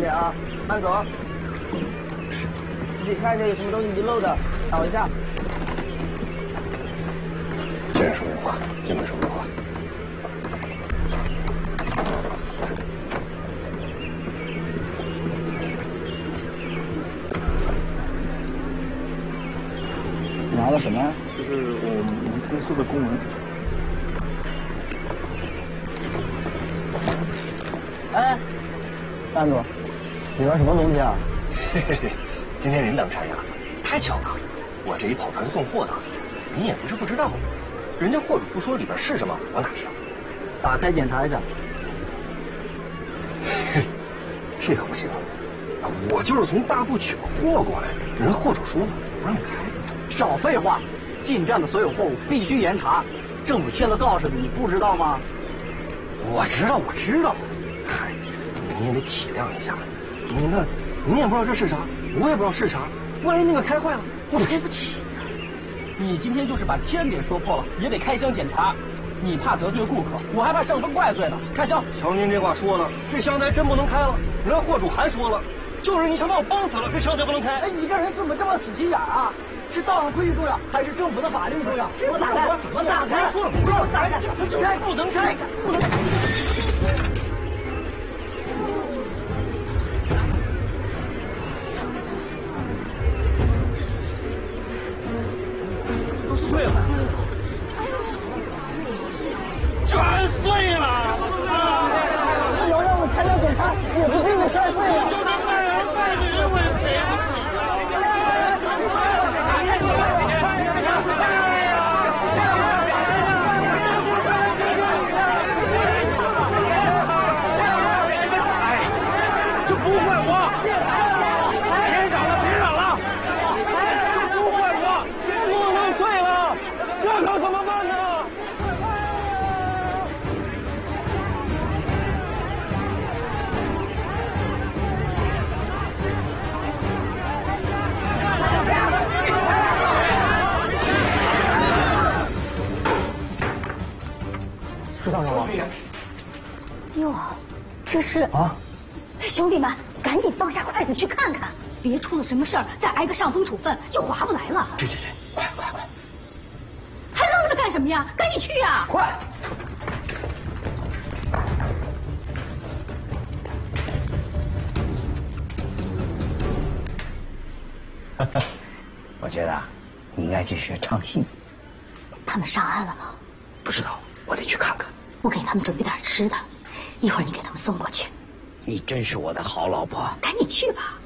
点啊，慢走。仔细看一下有什么东西遗漏的，找一下。 见人说人话，见鬼说鬼话。 你拿的什么呀？ 这是我们公司的公文。 哎，站住！里边什么东西啊？ 嘿嘿嘿，今天您当差呀？太巧了，我这一跑船送货的，你也不是不知道，人家货主不说里边是什么，我哪知道？ 打开检查一下。 嘿，这可不行，我就是从大埠取个货过来，人货主说了不让开。 少废话！进站的所有货物必须严查，政府贴了告示，你不知道吗？ 我知道，我知道。嗨，您也得体谅一下。您也不知道这是啥，我也不知道是啥，万一那个开坏了，我赔不起。 你今天就是把天给说破了，也得开箱检查。你怕得罪顾客，我还怕上峰怪罪呢。开箱！ 瞧您这话说的，这箱子还真不能开了。人货主还说了，就是你想把我崩死了，这箱子不能开。 哎，你这人怎么这么死心眼啊？是道上规矩重要，还是政府的法令重要？我打开！我打开！ 说了不让打开，拆不能拆，不能。 都碎了， 全碎了！ 有让我开箱检查，也不至于摔碎了。 就能卖人卖女人，我也赔不起。 这不怪我，别嚷了，别嚷了，这不怪我，不能碎了，这可怎么办呢？ 是上手了。 哟，这是啊！ 兄弟们，赶紧放下筷子去看看，别出了什么事儿，再挨个上峰处分就划不来了。 对，快！ 还愣着干什么呀？赶紧去呀！ 快！我觉得你应该去学唱戏。 他们上岸了吗？ 不知道，我得去看看。 我给他们准备点吃的，一会儿你给他们送过去。 你真是我的好老婆。 赶紧去吧。